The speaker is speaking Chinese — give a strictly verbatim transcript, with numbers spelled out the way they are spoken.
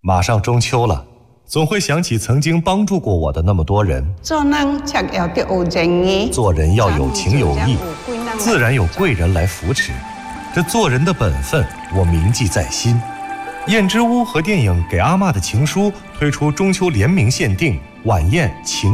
马上中秋了，总会想起曾经帮助过我的那么多人。 做人才要得有情义， 做人要有情有义，自然有贵人来扶持。这做人的本分，我铭记在心。燕之屋和电影《给阿嬷的情书》推出中秋联名限定晚宴情